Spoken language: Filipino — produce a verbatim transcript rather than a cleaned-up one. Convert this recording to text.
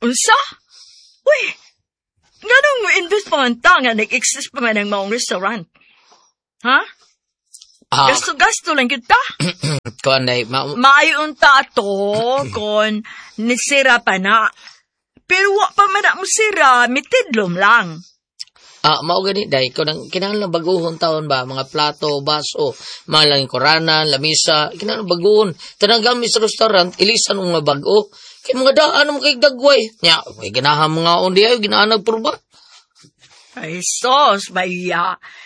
Unsa? Uy, ganun mo imbes pa man ta nga nag-exist pa man ang maong restaurant. Ha? Ah, Gasto-gasto lang kita. kuan day, ma- Maayon ta to kon nisira pa na. Pero wa pa man na mo sira, mitidlom lang. ah, mao gani day, ko nang kinahanglan baguhon taon ba, mga plato, baso, mga langing koranan, lamisa, kinahanglan baguhon. Tanang gamit sa restaurant, ilisan mo nga bago. Kay mga daan mo kay dagway. Nya, may ganahan mga undi ay ginahan nagpurba. Ay sos, maya.